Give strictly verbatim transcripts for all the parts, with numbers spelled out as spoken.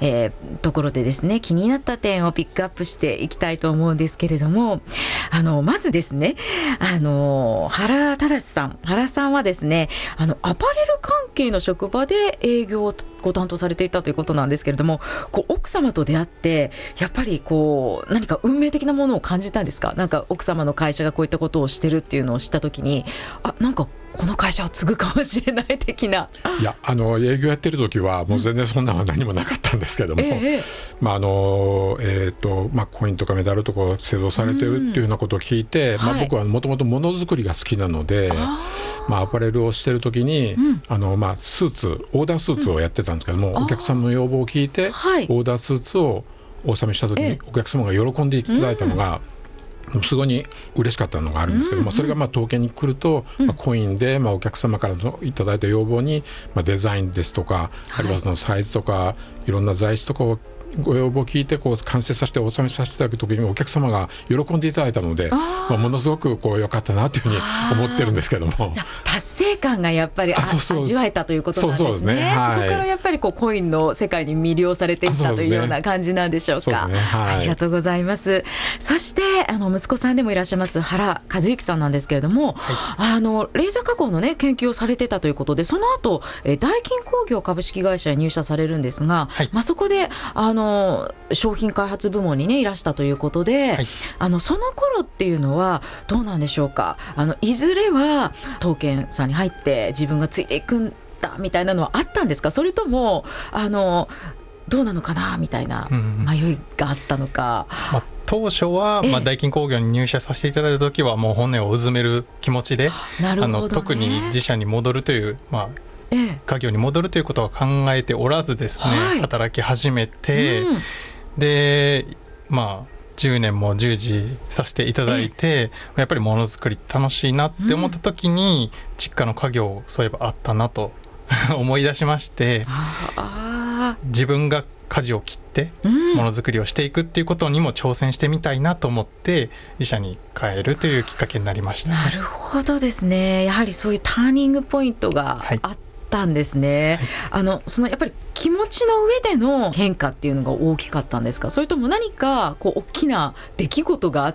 えー、ところでですね、気になった点をピックアップしていきたいと思うんですけれども、あのまずですね、あの原忠さん原さんはですね、あのアパレル関係の職場で営業をご担当されていたということなんですけれども、こう奥様と出会ってやっぱりこう何か運命的なものを感じたんですか？なんか奥様の会社がこういったことをしてるっていうのを知ったときに、あ、なんかこの会社を継ぐかもしれない的な。 いや、あの営業やってる時はもう全然そんなのは何もなかったんですけども、うんええまああのえーとまあ、コインとかメダルとか製造されてるっていうようなことを聞いて、うんまあ、僕はもともとものづくりが好きなので、あ、まあ、アパレルをしてる時に、うんあのまあ、スーツオーダースーツをやってたんですけども、うん、お客様の要望を聞いて、はい、オーダースーツをお納めした時にお客様が喜んでいただいたのが、うん、すごい嬉しかったのがあるんですけども、うんうん、それがまあ統計に来ると、うんまあ、コインでまあお客様からのいただいた要望に、まあ、デザインですとか、はい、あるいはそのサイズとかいろんな材質とかをご要望を聞いてこう完成させてお納めさせていただくときにお客様が喜んでいただいたので、あ、まあ、ものすごくこう良かったなというふうに思ってるんですけども、 じゃあ達成感がやっぱりああそうそう味わえたということなんですね。 そうそうですね、はい、そこからやっぱりこうコインの世界に魅了されていったというような感じなんでしょうか。ねはい、ありがとうございます。そしてあの息子さんでもいらっしゃいます原和之さんなんですけれども、はい、あのレーザー加工の、ね、研究をされてたということで、その後えダイキン工業株式会社に入社されるんですが、はいまあ、そこであの商品開発部門に、ね、いらしたということで、はい、あのその頃っていうのはどうなんでしょうか。あのいずれは東建さんに入って自分がついていくんだみたいなのはあったんですか？それともあのどうなのかなみたいな迷いがあったのか。うんまあ当初は、まあ、ダイキン工業に入社させていただいた時はもう本音をうずめる気持ちで、なるほどね、あの特に自社に戻るという、まあええ、家業に戻るということは考えておらずですね、はい、働き始めて、うん、でまあじゅうねんも従事させていただいて、やっぱりものづくり楽しいなって思った時に、うん、実家の家業そういえばあったなと思い出しまして、あ自分が舵を切ってものづくりをしていくっていうことにも挑戦してみたいなと思って自社に変えるというきっかけになりました。 なるほどですね。やはりそういうターニングポイントがあったんですね。はい、あのそのやっぱり気持ちの上での変化っていうのが大きかったんですか？それとも何かこう大きな出来事があって、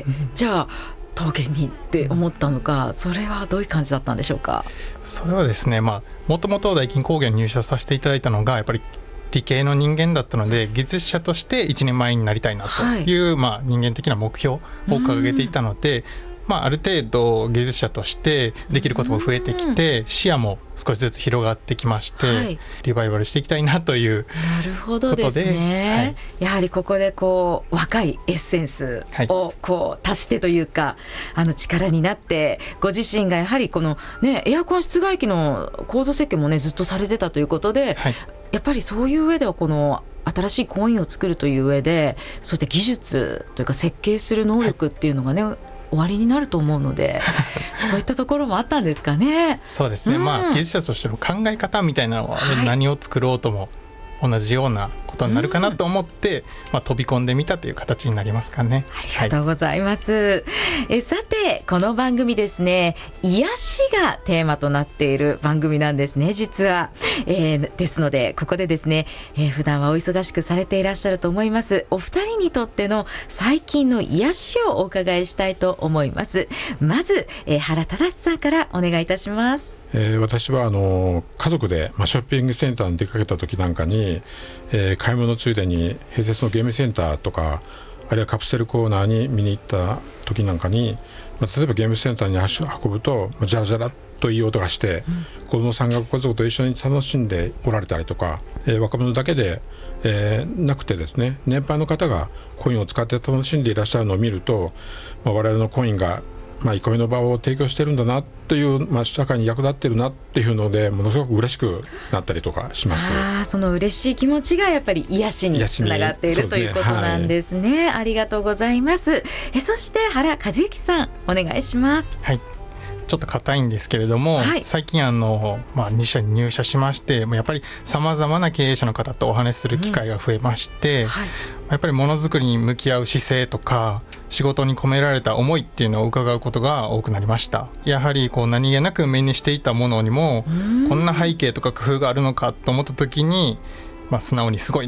うん、じゃあ東建にって思ったのか、それはどういう感じだったんでしょうか？ それはですね、まあ、もともとダイキン工業に入社させていただいたのがやっぱり理系の人間だったので、技術者として一人前になりたいなという、はいまあ、人間的な目標を掲げていたので、まあ、ある程度技術者としてできることも増えてきて、視野も少しずつ広がってきまして、はい、リバイバルしていきたいなということで。 なるほどですね、はい、やはりここでこう若いエッセンスをこう足してというか、はい、あの力になって、ご自身がやはりこの、ね、エアコン室外機の構造設計も、ね、ずっとされてたということで、はい、やっぱりそういう上ではこの新しいコインを作るという上でそういった技術というか設計する能力っていうのがね、はい、終わりになると思うのでそういったところもあったんですかね。 そうですね、うんまあ、技術者としての考え方みたいなのは、はい、何を作ろうとも同じようなことになるかなと思って、うんまあ、飛び込んでみたという形になりますかね。 ありがとうございます、はい、えさてこの番組ですね、癒しがテーマとなっている番組なんですね実は、えー、ですのでここでですね、えー、普段はお忙しくされていらっしゃると思いますお二人にとっての最近の癒しをお伺いしたいと思います。まず、えー、原忠さんからお願いいたします。 えー、私はあの家族で、まあ、ショッピングセンターに出かけた時なんかに、えー、買い物ついでに併設のゲームセンターとかあるいはカプセルコーナーに見に行った時なんかに、まあ、例えばゲームセンターに足を運ぶとジャラジャラといい音がして、うん、子どもさんが家族と一緒に楽しんでおられたりとか、えー、若者だけで、えー、なくてですね、年配の方がコインを使って楽しんでいらっしゃるのを見ると、まあ、我々のコインがまあ、憩いの場を提供してるんだなという、まあ、社会に役立ってるなっていうのでものすごく嬉しくなったりとかします。 あその嬉しい気持ちがやっぱり癒しにつながっているということなんですね、はい、ありがとうございます。えそして原和之さんお願いします。 はい、ちょっと硬いんですけれども、はい、最近あの、まあ、に社に入社しまして、やっぱりさまざまな経営者の方とお話しする機会が増えまして、うんはい、やっぱりものづくりに向き合う姿勢とか仕事に込められた思いっていうのを伺うことが多くなりました。やはりこう何気なく目にしていたものにもこんな背景とか工夫があるのかと思った時に、まあ、素直にすごい